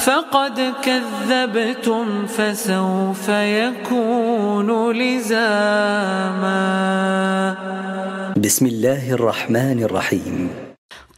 فقد كذبتم فسوف يكون لزاما. بسم الله الرحمن الرحيم.